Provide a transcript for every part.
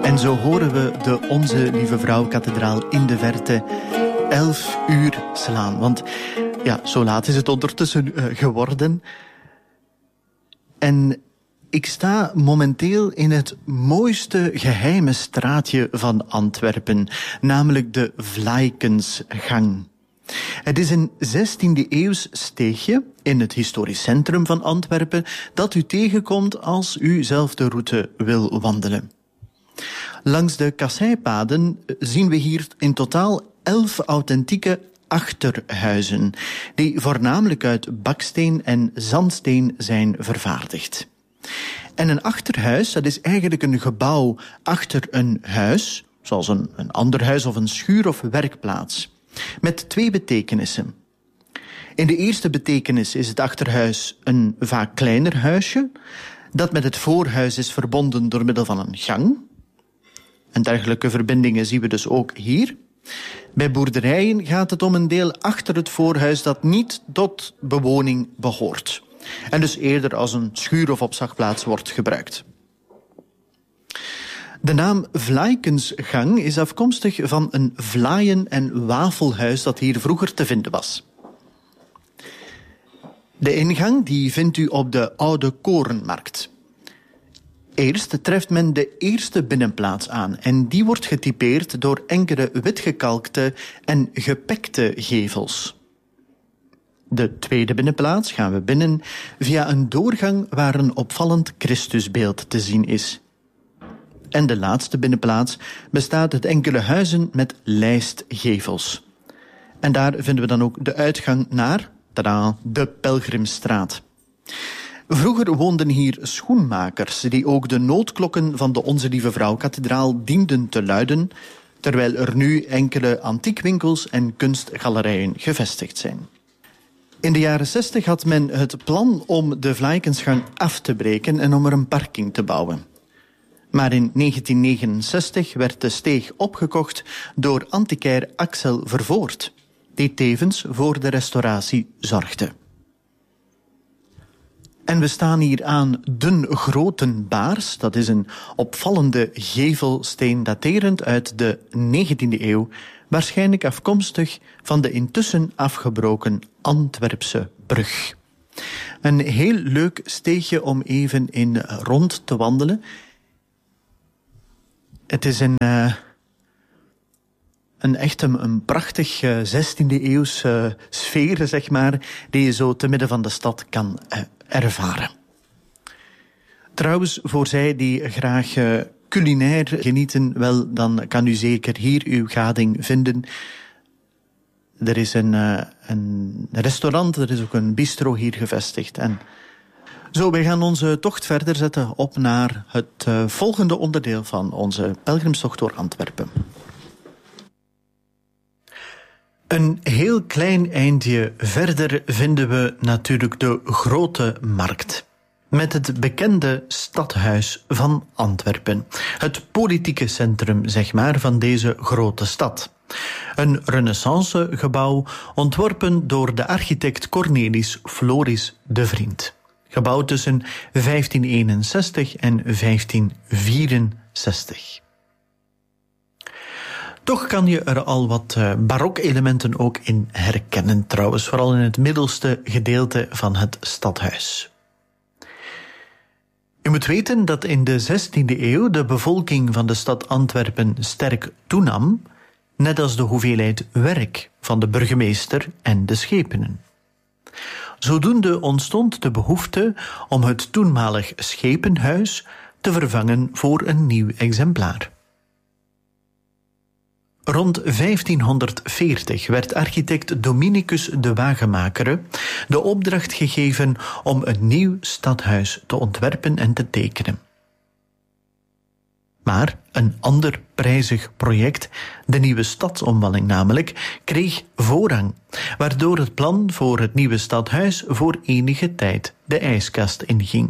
En zo horen we de Onze Lieve Vrouw-kathedraal in de verte 11 uur slaan. Want ja, zo laat is het ondertussen geworden. En ik sta momenteel in het mooiste geheime straatje van Antwerpen, namelijk de Vlaikensgang. Het is een 16e-eeuws steegje in het historisch centrum van Antwerpen dat u tegenkomt als u zelf de route wil wandelen. Langs de kasseipaden zien we hier in totaal 11 authentieke achterhuizen, die voornamelijk uit baksteen en zandsteen zijn vervaardigd. En een achterhuis, dat is eigenlijk een gebouw achter een huis, zoals een ander huis of een schuur of werkplaats, met 2 betekenissen. In de eerste betekenis is het achterhuis een vaak kleiner huisje, dat met het voorhuis is verbonden door middel van een gang. En dergelijke verbindingen zien we dus ook hier. Bij boerderijen gaat het om een deel achter het voorhuis dat niet tot bewoning behoort. En dus eerder als een schuur of opslagplaats wordt gebruikt. De naam Vlaikensgang is afkomstig van een vlaaien- en wafelhuis dat hier vroeger te vinden was. De ingang die vindt u op de Oude Korenmarkt. Eerst treft men de eerste binnenplaats aan en die wordt getypeerd door enkele witgekalkte en gepekte gevels. De tweede binnenplaats gaan we binnen via een doorgang waar een opvallend Christusbeeld te zien is. En de laatste binnenplaats bestaat uit enkele huizen met lijstgevels. En daar vinden we dan ook de uitgang naar de Pelgrimstraat. Vroeger woonden hier schoenmakers die ook de noodklokken van de Onze Lieve Vrouw-kathedraal dienden te luiden, terwijl er nu enkele antiekwinkels en kunstgalerijen gevestigd zijn. In de jaren 60 had men het plan om de Vlaikensgang af te breken en om er een parking te bouwen. Maar in 1969 werd de steeg opgekocht door antiquair Axel Vervoort, die tevens voor de restauratie zorgde. En we staan hier aan Den Groten Baars. Dat is een opvallende gevelsteen daterend uit de 19e eeuw, waarschijnlijk afkomstig van de intussen afgebroken Antwerpse brug. Een heel leuk steegje om even in rond te wandelen. Het is een prachtig 16e-eeuws sfeer, zeg maar, die je zo te midden van de stad kan ervaren. Trouwens, voor zij die graag culinair genieten, wel, dan kan u zeker hier uw gading vinden. Er is een restaurant, er is ook een bistro hier gevestigd. En zo, wij gaan onze tocht verder zetten op naar het volgende onderdeel van onze pelgrimstocht door Antwerpen. Een heel klein eindje verder vinden we natuurlijk de Grote Markt, met het bekende stadhuis van Antwerpen. Het politieke centrum, zeg maar, van deze grote stad. Een renaissancegebouw ontworpen door de architect Cornelis Floris de Vriend. Gebouwd tussen 1561 en 1564. Toch kan je er al wat barokelementen ook in herkennen, trouwens, vooral in het middelste gedeelte van het stadhuis. U moet weten dat in de 16e eeuw de bevolking van de stad Antwerpen sterk toenam, net als de hoeveelheid werk van de burgemeester en de schepenen. Zodoende ontstond de behoefte om het toenmalig schepenhuis te vervangen voor een nieuw exemplaar. Rond 1540 werd architect Dominicus de Wagemakere de opdracht gegeven om een nieuw stadhuis te ontwerpen en te tekenen. Maar een ander prijzig project, de nieuwe stadsomwalling namelijk, kreeg voorrang, waardoor het plan voor het nieuwe stadhuis voor enige tijd de ijskast inging.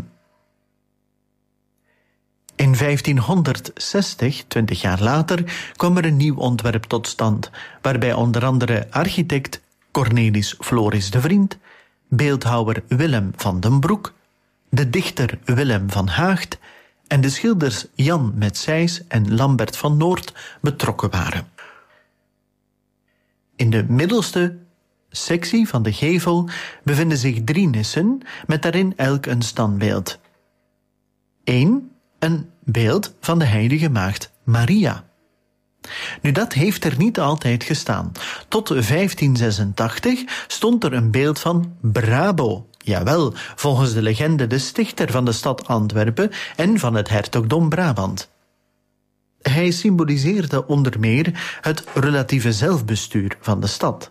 In 1560, 20 jaar later, kwam er een nieuw ontwerp tot stand, waarbij onder andere architect Cornelis Floris de Vriend, beeldhouwer Willem van den Broek, de dichter Willem van Haagt en de schilders Jan Metseys en Lambert van Noort betrokken waren. In de middelste sectie van de gevel bevinden zich 3 nissen met daarin elk een standbeeld. 1. Een beeld van de heilige maagd Maria. Nu, dat heeft er niet altijd gestaan. Tot 1586 stond er een beeld van Brabo. Jawel, volgens de legende de stichter van de stad Antwerpen en van het hertogdom Brabant. Hij symboliseerde onder meer het relatieve zelfbestuur van de stad.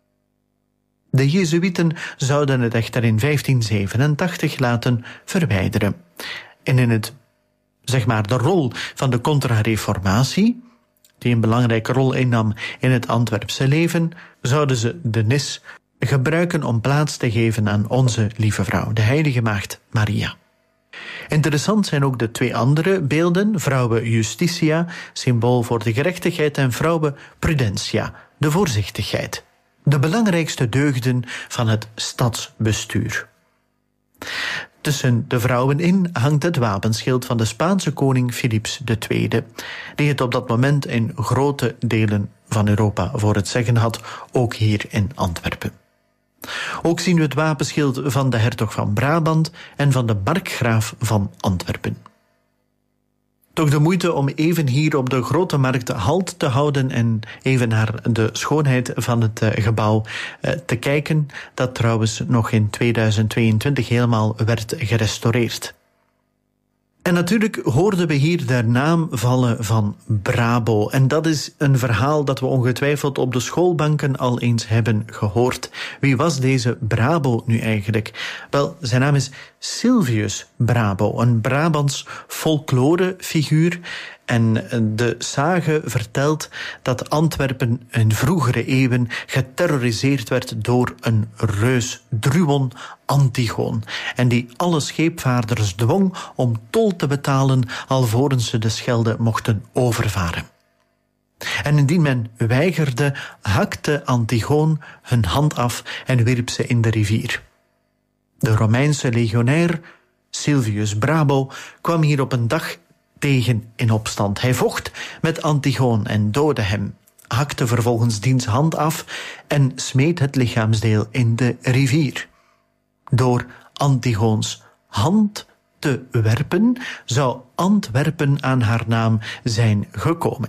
De Jezuïeten zouden het echter in 1587 laten verwijderen. En in de rol van de Contra-Reformatie, die een belangrijke rol innam in het Antwerpse leven, zouden ze de nis gebruiken om plaats te geven aan onze lieve vrouw, de heilige maagd Maria. Interessant zijn ook de 2 andere beelden, vrouwe Justitia, symbool voor de gerechtigheid, en vrouwe Prudentia, de voorzichtigheid. De belangrijkste deugden van het stadsbestuur. Tussen de vrouwen in hangt het wapenschild van de Spaanse koning Philips II, die het op dat moment in grote delen van Europa voor het zeggen had, ook hier in Antwerpen. Ook zien we het wapenschild van de hertog van Brabant en van de markgraaf van Antwerpen. Toch de moeite om even hier op de Grote Markt halt te houden en even naar de schoonheid van het gebouw te kijken, dat trouwens nog in 2022 helemaal werd gerestaureerd. En natuurlijk hoorden we hier de naam vallen van Brabo. En dat is een verhaal dat we ongetwijfeld op de schoolbanken al eens hebben gehoord. Wie was deze Brabo nu eigenlijk? Wel, zijn naam is Silvius Brabo, een Brabants folklorefiguur. En de sage vertelt dat Antwerpen in vroegere eeuwen geterroriseerd werd door een reus, Druon Antigoon, en die alle scheepvaarders dwong om tol te betalen alvorens ze de Schelde mochten overvaren. En indien men weigerde, hakte Antigoon hun hand af en wierp ze in de rivier. De Romeinse legionair Silvius Brabo kwam hier op een dag tegen in opstand. Hij vocht met Antigoon en doodde hem, hakte vervolgens diens hand af en smeet het lichaamsdeel in de rivier. Door Antigoons hand te werpen zou Antwerpen aan haar naam zijn gekomen.